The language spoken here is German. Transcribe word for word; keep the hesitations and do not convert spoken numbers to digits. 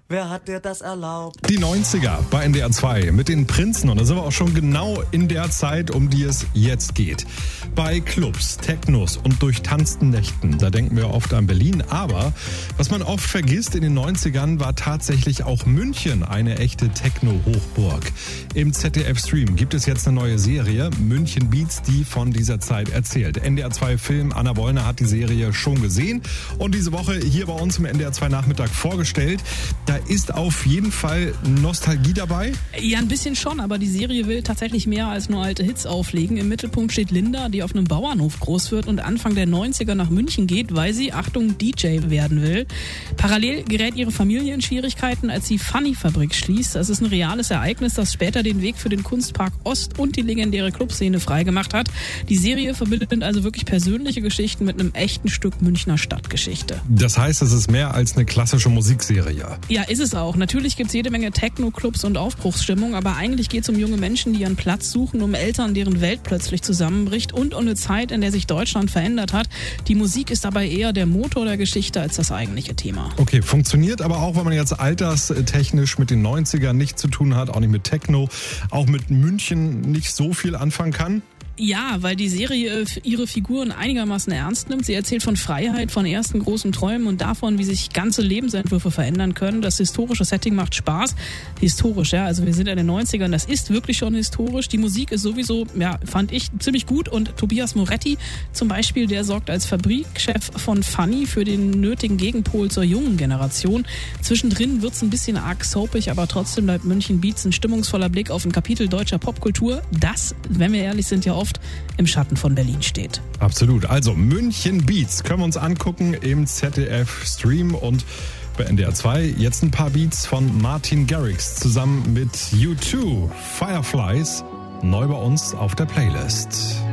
Wer hat dir das erlaubt? Die neunziger bei N D R zwei mit den Prinzen. Und da sind wir auch schon genau in der Zeit, um die es jetzt geht. Bei Clubs, Technos und durchtanzten Nächten, da denken wir oft an Berlin. Aber was man oft vergisst, in den neunzigern war tatsächlich auch München eine echte Techno-Hochburg. Im Z D F-Stream gibt es jetzt eine neue Serie, München Beats, die von dieser Zeit erzählt. N D R zwei Film, Anna Wollner hat die Serie schon gesehen und diese Woche hier bei uns im N D R zwei Nachmittag vorgestellt. Da ist auf jeden Fall Nostalgie dabei? Ja, ein bisschen schon, aber die Serie will tatsächlich mehr als nur alte Hits auflegen. Im Mittelpunkt steht Linda, die auf einem Bauernhof groß wird und Anfang der neunziger nach München geht, weil sie, Achtung, D J werden will. Parallel gerät ihre Familie in Schwierigkeiten, als sie Funny-Fabrik schließt. Das ist ein reales Ereignis, das später den Weg für den Kunstpark Ost und die legendäre Clubszene freigemacht hat. Die Serie verbindet also wirklich persönliche Geschichten mit einem echten Stück Münchner Stadtgeschichte. Das heißt, es ist mehr als eine klassische Musikserie. Ja, ist es auch. Natürlich gibt's jede Menge Techno-Clubs und Aufbruchsstimmung, aber eigentlich geht's um junge Menschen, die ihren Platz suchen, um Eltern, deren Welt plötzlich zusammenbricht und um eine Zeit, in der sich Deutschland verändert hat. Die Musik ist dabei eher der Motor der Geschichte als das eigentliche Thema. Okay, funktioniert aber auch, wenn man jetzt alterstechnisch mit den neunzigern nichts zu tun hat, auch nicht mit Techno, auch mit München nicht so viel anfangen kann? Ja, weil die Serie ihre Figuren einigermaßen ernst nimmt. Sie erzählt von Freiheit, von ersten großen Träumen und davon, wie sich ganze Lebensentwürfe verändern können. Das historische Setting macht Spaß. Historisch, ja, also wir sind in den neunzigern, das ist wirklich schon historisch. Die Musik ist sowieso, ja, fand ich ziemlich gut und Tobias Moretti zum Beispiel, der sorgt als Fabrikchef von Funny für den nötigen Gegenpol zur jungen Generation. Zwischendrin wird's ein bisschen arg soapig, aber trotzdem bleibt München Beats ein stimmungsvoller Blick auf ein Kapitel deutscher Popkultur, das, wenn wir ehrlich sind, ja oft im Schatten von Berlin steht. Absolut. Also München Beats können wir uns angucken im Z D F-Stream und bei N D R zwei. Jetzt ein paar Beats von Martin Garrix zusammen mit U zwei, Fireflies, neu bei uns auf der Playlist.